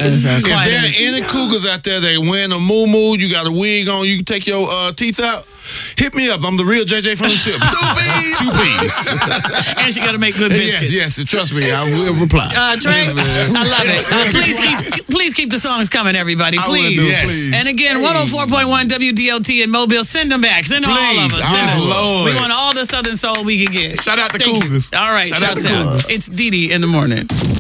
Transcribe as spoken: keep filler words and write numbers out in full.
If Quite there a- are any cougars out there that wearing a moo-moo, you got a wig on, you can take your uh, teeth out, hit me up. I'm the real J J from the ship. Two P's. Two P's. And she got to make good biscuits. Yes, yes. Trust me, I will reply. Uh, Trey, I love it. Uh, please keep please keep the songs coming, everybody. I will Please. do, Yes. please. And again, one oh four point one W D O T in Mobile. Send them back. Send them all of us. Please. Send Oh, them. Lord. We want all the Southern soul we can get. Shout out to Thank you. Cougars. All right. Shout out shouts to Cougars. It's Dee Dee in the morning.